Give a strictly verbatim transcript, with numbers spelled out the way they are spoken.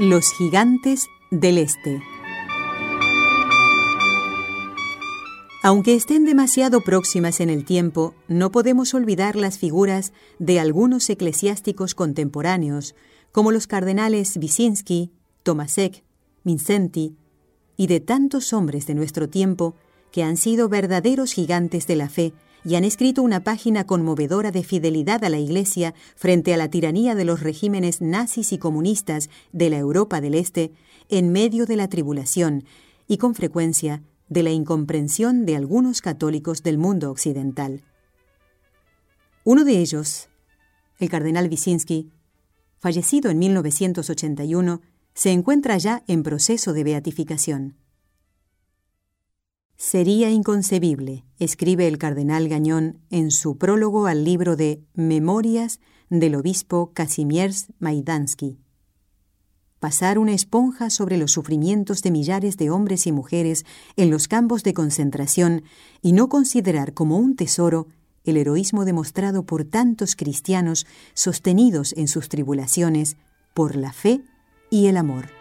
Los gigantes del Este. Aunque estén demasiado próximas en el tiempo, no podemos olvidar las figuras de algunos eclesiásticos contemporáneos, como los cardenales Wyszynski, Tomasek, Mindszenty, y de tantos hombres de nuestro tiempo que han sido verdaderos gigantes de la fe y han escrito una página conmovedora de fidelidad a la Iglesia frente a la tiranía de los regímenes nazis y comunistas de la Europa del Este en medio de la tribulación y, con frecuencia, de la incomprensión de algunos católicos del mundo occidental. Uno de ellos, el cardenal Wyszynski, fallecido en mil novecientos ochenta y uno, se encuentra ya en proceso de beatificación. Sería inconcebible, escribe el cardenal Gagnon en su prólogo al libro de Memorias del obispo Kazimierz Majdański, pasar una esponja sobre los sufrimientos de millares de hombres y mujeres en los campos de concentración y no considerar como un tesoro el heroísmo demostrado por tantos cristianos sostenidos en sus tribulaciones por la fe y el amor.